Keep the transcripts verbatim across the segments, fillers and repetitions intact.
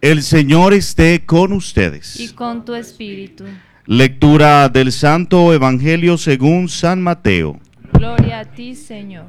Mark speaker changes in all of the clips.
Speaker 1: El Señor esté con ustedes.
Speaker 2: Y con tu espíritu.
Speaker 1: Lectura del Santo Evangelio según San Mateo.
Speaker 2: Gloria a ti, Señor.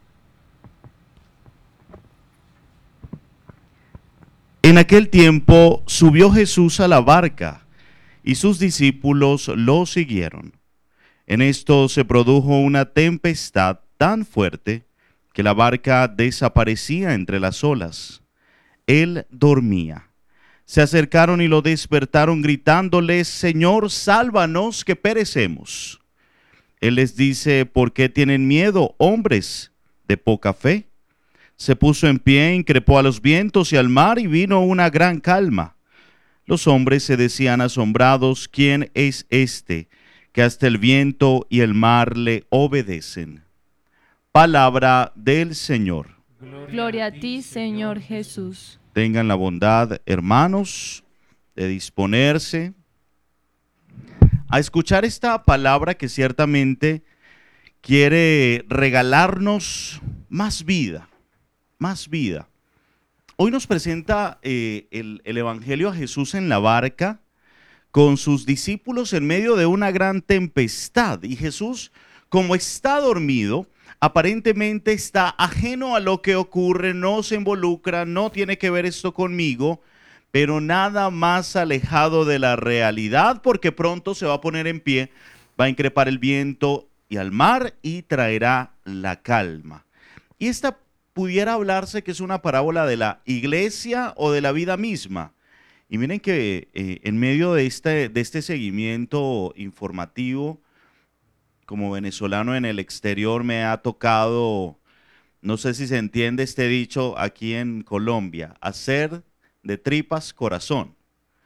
Speaker 1: En aquel tiempo subió Jesús a la barca y sus discípulos lo siguieron. En esto se produjo una tempestad tan fuerte que la barca desaparecía entre las olas. Él dormía. Se acercaron y lo despertaron gritándole: Señor, sálvanos que perecemos. Él les dice: ¿por qué tienen miedo, hombres de poca fe? Se puso en pie, increpó a los vientos y al mar y vino una gran calma. Los hombres se decían asombrados: ¿quién es este que hasta el viento y el mar le obedecen? Palabra del Señor.
Speaker 2: Gloria a ti, Señor Jesús.
Speaker 1: Tengan la bondad, hermanos, de disponerse a escuchar esta palabra que ciertamente quiere regalarnos más vida, más vida. Hoy nos presenta eh, el, el Evangelio a Jesús en la barca con sus discípulos en medio de una gran tempestad. Y Jesús, como está dormido, aparentemente está ajeno a lo que ocurre, no se involucra, no tiene que ver esto conmigo, pero nada más alejado de la realidad, porque pronto se va a poner en pie, va a increpar el viento y al mar y traerá la calma. Y esta pudiera hablarse que es una parábola de la iglesia o de la vida misma. Y miren que eh, en medio de este, de este seguimiento informativo, como venezolano en el exterior, me ha tocado, no sé si se entiende este dicho aquí en Colombia, hacer de tripas corazón.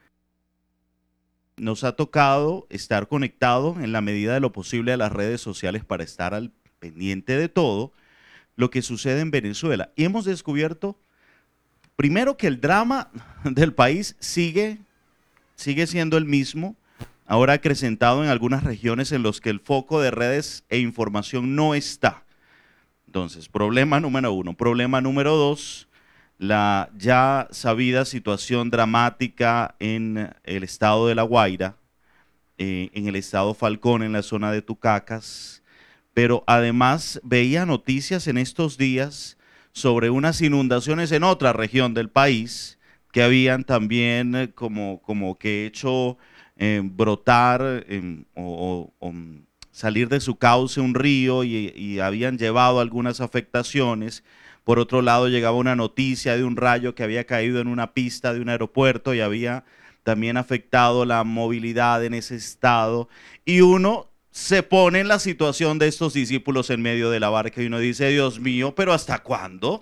Speaker 1: Nos ha tocado estar conectado en la medida de lo posible a las redes sociales para estar al pendiente de todo lo que sucede en Venezuela. Y hemos descubierto, primero, que el drama del país sigue, sigue siendo el mismo, ahora acrecentado en algunas regiones en los que el foco de redes e información no está. Entonces, problema número uno. Problema número dos, la ya sabida situación dramática en el estado de La Guaira, eh, en el estado Falcón, en la zona de Tucacas. Pero además veía noticias en estos días sobre unas inundaciones en otra región del país que habían también eh, como, como que hecho eh, brotar eh, o, o, o salir de su cauce un río y, y habían llevado algunas afectaciones. Por otro lado, llegaba una noticia de un rayo que había caído en una pista de un aeropuerto y había también afectado la movilidad en ese estado. Y uno se pone en la situación de estos discípulos en medio de la barca y uno dice: Dios mío, ¿pero hasta cuándo?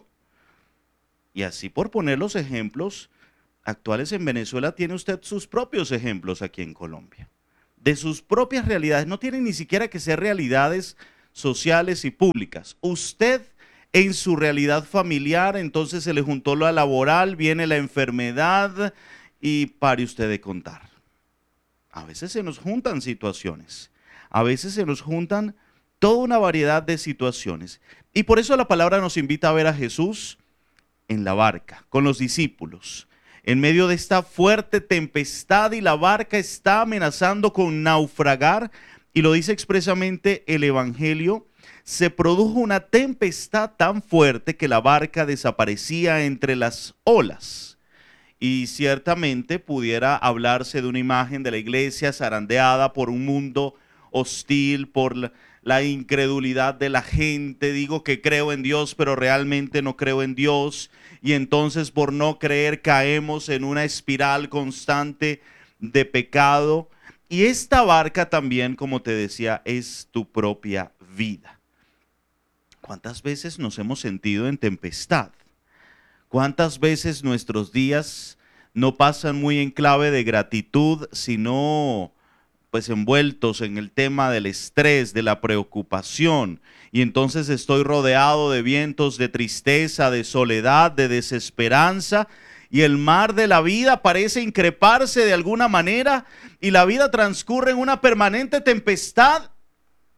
Speaker 1: Y así, por poner los ejemplos actuales en Venezuela, tiene usted sus propios ejemplos aquí en Colombia, de sus propias realidades. No tienen ni siquiera que ser realidades sociales y públicas. Usted en su realidad familiar, entonces se le juntó lo laboral, viene la enfermedad y pare usted de contar. A veces se nos juntan situaciones, a veces se nos juntan toda una variedad de situaciones. Y por eso la palabra nos invita a ver a Jesús en la barca, con los discípulos, en medio de esta fuerte tempestad, y la barca está amenazando con naufragar, y lo dice expresamente el Evangelio. Se produjo una tempestad tan fuerte que la barca desaparecía entre las olas. Y ciertamente pudiera hablarse de una imagen de la iglesia zarandeada por un mundo hostil, por la, la incredulidad de la gente. Digo que creo en Dios, pero realmente no creo en Dios. Y entonces, por no creer, caemos en una espiral constante de pecado. Y esta barca también, como te decía, es tu propia vida. ¿Cuántas veces nos hemos sentido en tempestad? ¿Cuántas veces nuestros días no pasan muy en clave de gratitud, sino pues envueltos en el tema del estrés, de la preocupación? Y entonces estoy rodeado de vientos de tristeza, de soledad, de desesperanza, y el mar de la vida parece increparse de alguna manera, y la vida transcurre en una permanente tempestad.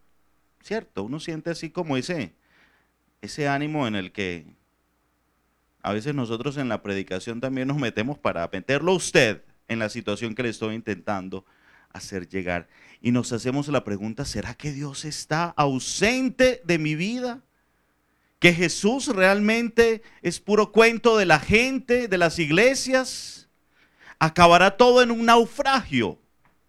Speaker 1: ¿Cierto? Uno siente así como ese, ese ánimo en el que A veces nosotros en la predicación también nos metemos para meterlo a usted en la situación que le estoy intentando hacer llegar. Y nos hacemos la pregunta, ¿será que Dios está ausente de mi vida? ¿Que Jesús realmente es puro cuento de la gente, de las iglesias? ¿Acabará todo en un naufragio?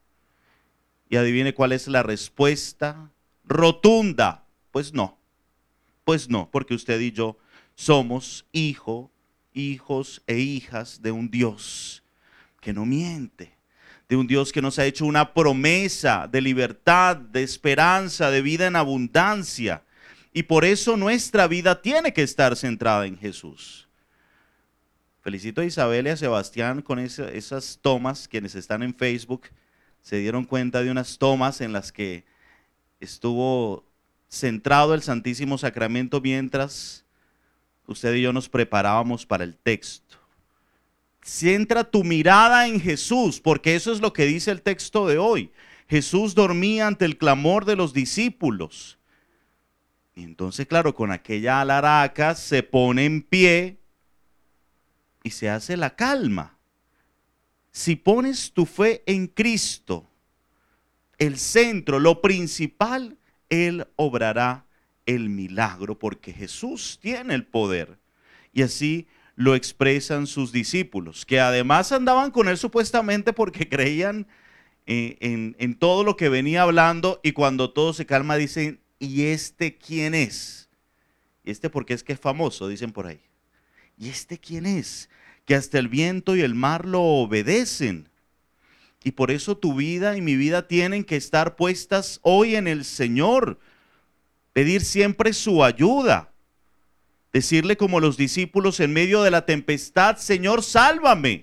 Speaker 1: Y adivine cuál es la respuesta rotunda. Pues no, pues no, porque usted y yo somos hijo, hijos e hijas de un Dios que no miente, de un Dios que nos ha hecho una promesa de libertad, de esperanza, de vida en abundancia. Y por eso nuestra vida tiene que estar centrada en Jesús. Felicito a Isabel y a Sebastián con esa, esas tomas. Quienes están en Facebook se dieron cuenta de unas tomas en las que estuvo centrado el Santísimo Sacramento mientras usted y yo nos preparábamos para el texto. Centra tu mirada en Jesús, porque eso es lo que dice el texto de hoy. Jesús dormía ante el clamor de los discípulos. Y entonces, claro, con aquella alaraca se pone en pie y se hace la calma. Si pones tu fe en Cristo, el centro, lo principal, Él obrará el milagro, porque Jesús tiene el poder. Y así lo expresan sus discípulos, que además andaban con Él supuestamente porque creían en, en, en todo lo que venía hablando, y cuando todo se calma dicen, ¿y este quién es? ¿Y este porque es que es famoso? Dicen por ahí. ¿Y este quién es? Que hasta el viento y el mar lo obedecen. Y por eso tu vida y mi vida tienen que estar puestas hoy en el Señor. Pedir siempre su ayuda. Decirle como los discípulos en medio de la tempestad, Señor, sálvame.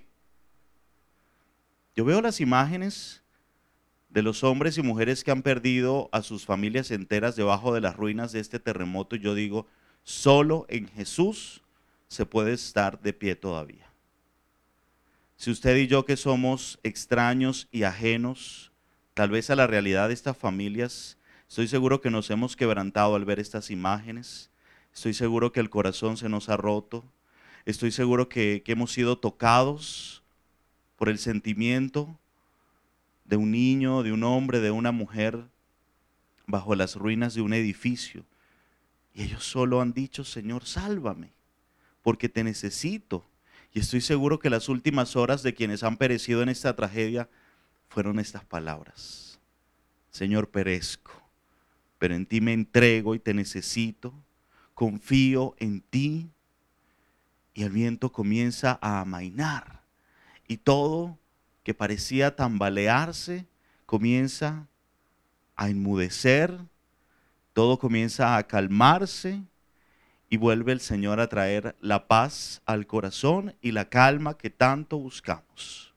Speaker 1: Yo veo las imágenes de los hombres y mujeres que han perdido a sus familias enteras debajo de las ruinas de este terremoto, y yo digo, solo en Jesús se puede estar de pie todavía. Si usted y yo, que somos extraños y ajenos tal vez a la realidad de estas familias, estoy seguro que nos hemos quebrantado al ver estas imágenes, estoy seguro que el corazón se nos ha roto, estoy seguro que, que hemos sido tocados por el sentimiento de un niño, de un hombre, de una mujer bajo las ruinas de un edificio. Y ellos solo han dicho, Señor, sálvame, porque te necesito. Y estoy seguro que las últimas horas de quienes han perecido en esta tragedia fueron estas palabras. Señor, perezco, pero en ti me entrego y te necesito, confío en ti. Y el viento comienza a amainar, y todo que parecía tambalearse comienza a enmudecer, todo comienza a calmarse, y vuelve el Señor a traer la paz al corazón y la calma que tanto buscamos.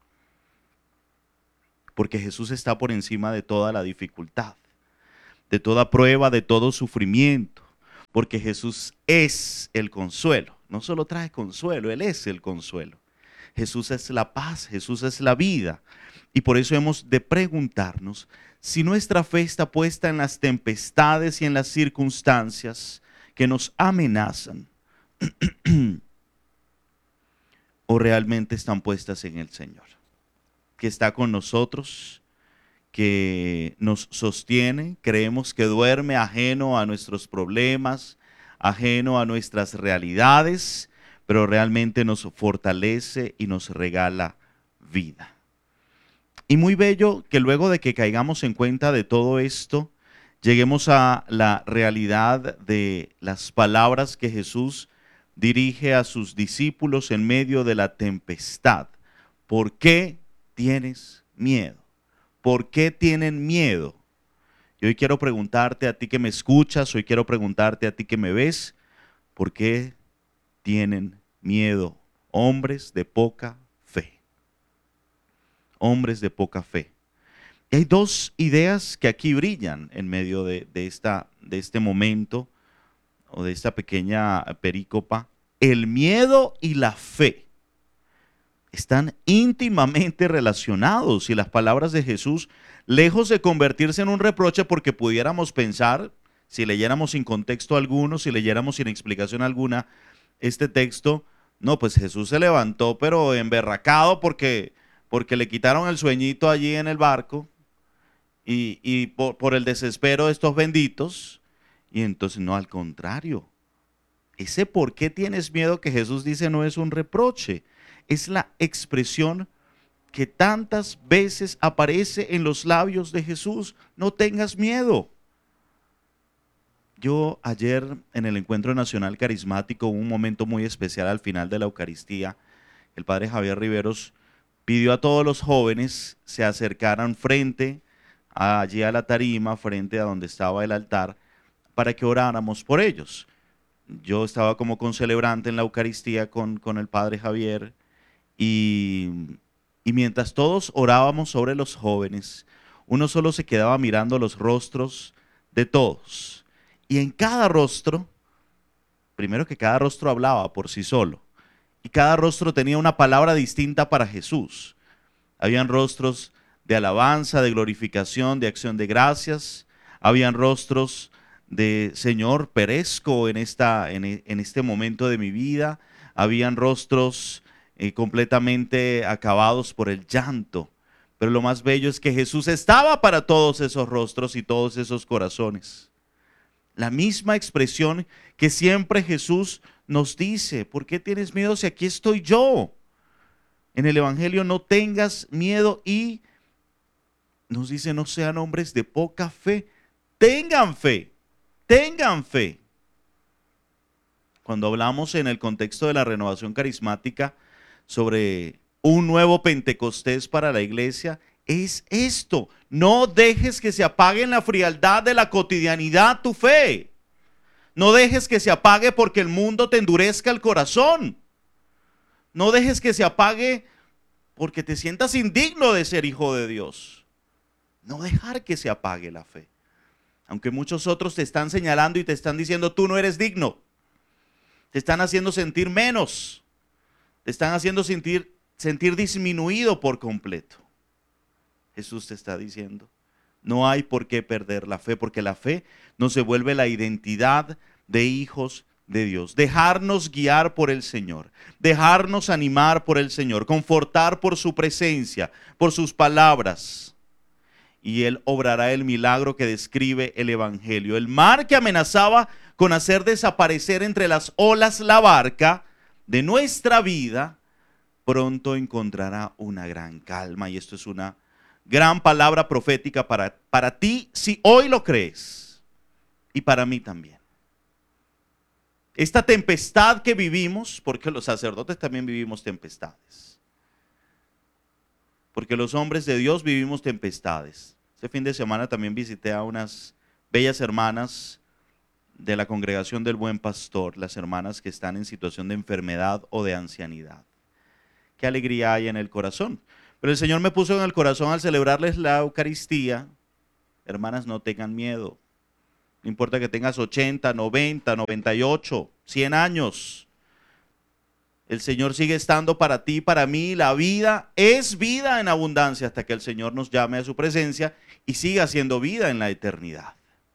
Speaker 1: Porque Jesús está por encima de toda la dificultad, de toda prueba, de todo sufrimiento. Porque Jesús es el consuelo. No solo trae consuelo, Él es el consuelo. Jesús es la paz, Jesús es la vida. Y por eso hemos de preguntarnos si nuestra fe está puesta en las tempestades y en las circunstancias que nos amenazan, o realmente están puestas en el Señor, que está con nosotros, que nos sostiene, creemos que duerme ajeno a nuestros problemas, ajeno a nuestras realidades, pero realmente nos fortalece y nos regala vida. Y muy bello que luego de que caigamos en cuenta de todo esto, lleguemos a la realidad de las palabras que Jesús dirige a sus discípulos en medio de la tempestad. ¿Por qué tienes miedo? ¿Por qué tienen miedo? Y hoy quiero preguntarte a ti que me escuchas, hoy quiero preguntarte a ti que me ves, ¿por qué tienen miedo? Hombres de poca fe. Hombres de poca fe. Y hay dos ideas que aquí brillan en medio de, de, esta, de este momento o de esta pequeña perícopa. El miedo y la fe están íntimamente relacionados, y las palabras de Jesús, lejos de convertirse en un reproche, porque pudiéramos pensar, si leyéramos sin contexto alguno, si leyéramos sin explicación alguna, este texto No, pues Jesús se levantó, pero emberracado porque, porque le quitaron el sueñito allí en el barco y, y por, por el desespero de estos benditos. Y entonces, no, al contrario. Ese por qué tienes miedo que Jesús dice no es un reproche, es la expresión que tantas veces aparece en los labios de Jesús. No tengas miedo. Yo ayer en el Encuentro Nacional Carismático, un momento muy especial al final de la Eucaristía, el padre Javier Riveros pidió a todos los jóvenes se acercaran frente a, allí a la tarima, frente a donde estaba el altar, para que oráramos por ellos. Yo estaba como concelebrante en la Eucaristía con, con el padre Javier y, y mientras todos orábamos sobre los jóvenes, uno solo se quedaba mirando los rostros de todos. Y en cada rostro, primero que cada rostro hablaba por sí solo, y cada rostro tenía una palabra distinta para Jesús. Habían rostros de alabanza, de glorificación, de acción de gracias. Habían rostros de Señor, perezco en, esta, en, en este momento de mi vida. Habían rostros eh, completamente acabados por el llanto. Pero lo más bello es que Jesús estaba para todos esos rostros y todos esos corazones. La misma expresión que siempre Jesús nos dice: ¿por qué tienes miedo si aquí estoy yo? En el Evangelio, no tengas miedo, y nos dice: no sean hombres de poca fe, tengan fe, tengan fe. Cuando hablamos en el contexto de la renovación carismática sobre un nuevo Pentecostés para la iglesia, es esto: no dejes que se apague en la frialdad de la cotidianidad tu fe. No dejes que se apague porque el mundo te endurezca el corazón. No dejes que se apague porque te sientas indigno de ser hijo de Dios. No dejar que se apague la fe. Aunque muchos otros te están señalando y te están diciendo: tú no eres digno. Te están haciendo sentir menos. Te están haciendo sentir, sentir disminuido por completo. Jesús te está diciendo: no hay por qué perder la fe, porque la fe nos devuelve la identidad de hijos de Dios. Dejarnos guiar por el Señor, dejarnos animar por el Señor, confortar por su presencia, por sus palabras. Y Él obrará el milagro que describe el Evangelio. El mar que amenazaba con hacer desaparecer entre las olas la barca de nuestra vida, pronto encontrará una gran calma. Y esto es una gran palabra profética para, para ti, si hoy lo crees, y para mí también. Esta tempestad que vivimos, porque los sacerdotes también vivimos tempestades, porque los hombres de Dios vivimos tempestades. Este fin de semana también visité a unas bellas hermanas de la Congregación del Buen Pastor, las hermanas que están en situación de enfermedad o de ancianidad. Qué alegría hay en el corazón. Pero el Señor me puso en el corazón al celebrarles la Eucaristía: hermanas, no tengan miedo. No importa que tengas ochenta, noventa, noventa y ocho, cien años. El Señor sigue estando para ti, para mí. La vida es vida en abundancia hasta que el Señor nos llame a su presencia y siga siendo vida en la eternidad.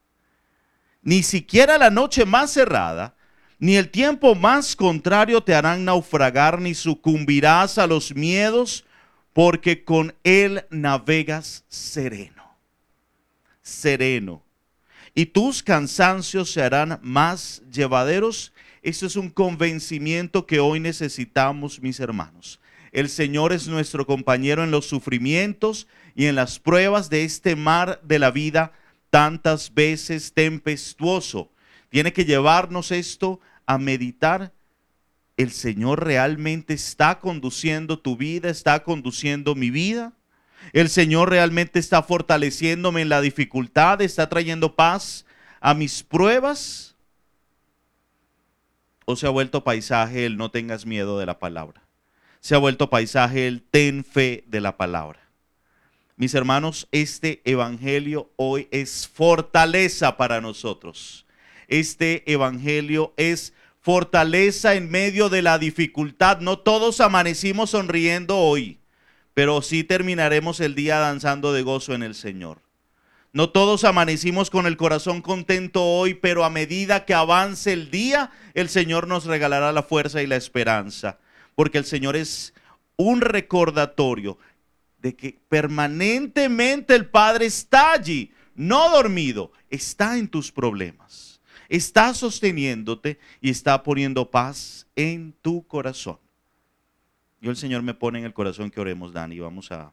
Speaker 1: Ni siquiera la noche más cerrada, ni el tiempo más contrario te harán naufragar, ni sucumbirás a los miedos, porque con Él navegas sereno, sereno. Y tus cansancios se harán más llevaderos. Esto es un convencimiento que hoy necesitamos, mis hermanos. El Señor es nuestro compañero en los sufrimientos y en las pruebas de este mar de la vida tantas veces tempestuoso. Tiene que llevarnos esto a meditar. ¿El Señor realmente está conduciendo tu vida? ¿Está conduciendo mi vida? ¿El Señor realmente está fortaleciéndome en la dificultad? ¿Está trayendo paz a mis pruebas? ¿O se ha vuelto paisaje el no tengas miedo de la palabra? Se ha vuelto paisaje el ten fe de la palabra. Mis hermanos, este evangelio hoy es fortaleza para nosotros. Este evangelio es fortaleza en medio de la dificultad. No todos amanecimos sonriendo hoy, pero sí terminaremos el día danzando de gozo en el Señor. No todos amanecimos con el corazón contento hoy, pero a medida que avance el día, el Señor nos regalará la fuerza y la esperanza, porque el Señor es un recordatorio de que permanentemente el Padre está allí, no dormido, está en tus problemas, está sosteniéndote y está poniendo paz en tu corazón. Yo el Señor me pone en el corazón que oremos, Dani, vamos a,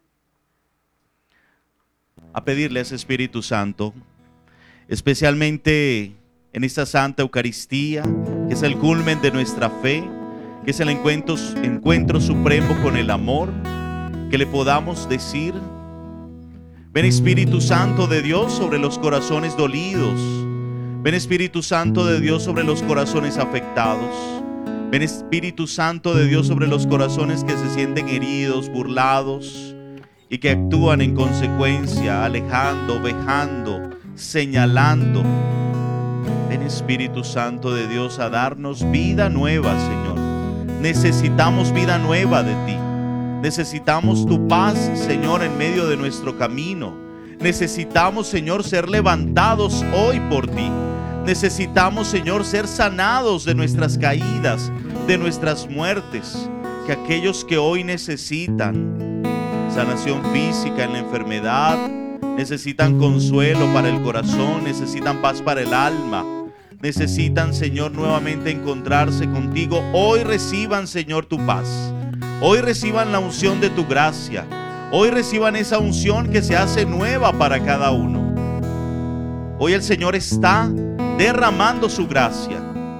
Speaker 1: a pedirle a ese Espíritu Santo, especialmente en esta Santa Eucaristía, que es el culmen de nuestra fe, que es el encuentro, encuentro supremo con el amor, que le podamos decir: ven Espíritu Santo de Dios sobre los corazones dolidos, ven Espíritu Santo de Dios sobre los corazones afectados, ven Espíritu Santo de Dios sobre los corazones que se sienten heridos, burlados y que actúan en consecuencia, alejando, vejando, señalando. Ven Espíritu Santo de Dios a darnos vida nueva, Señor. Necesitamos vida nueva de ti. Necesitamos tu paz, Señor, en medio de nuestro camino. Necesitamos, Señor, ser levantados hoy por ti. Necesitamos, Señor, ser sanados de nuestras caídas, de nuestras muertes. Que aquellos que hoy necesitan sanación física en la enfermedad, necesitan consuelo para el corazón, necesitan paz para el alma, necesitan, Señor, nuevamente encontrarse contigo, hoy reciban, Señor, tu paz. Hoy reciban la unción de tu gracia. Hoy reciban esa unción que se hace nueva para cada uno. Hoy el Señor está derramando su gracia,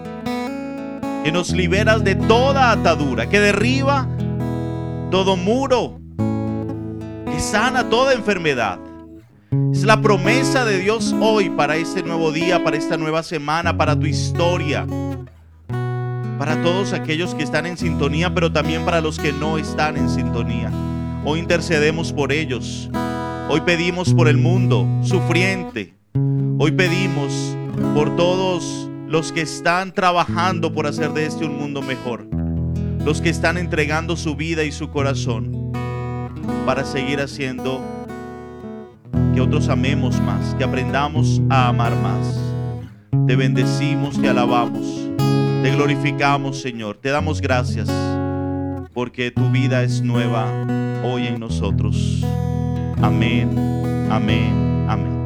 Speaker 1: que nos libera de toda atadura, que derriba todo muro, que sana toda enfermedad. Es la promesa de Dios hoy para este nuevo día, para esta nueva semana, para tu historia, para todos aquellos que están en sintonía, pero también para los que no están en sintonía. Hoy intercedemos por ellos. Hoy pedimos por el mundo sufriente. Hoy pedimos por todos los que están trabajando por hacer de este un mundo mejor, los que están entregando su vida y su corazón para seguir haciendo que otros amemos más, que aprendamos a amar más. Te bendecimos, te alabamos, te glorificamos, Señor. Te damos gracias porque tu vida es nueva hoy en nosotros. Amén, amén, amén.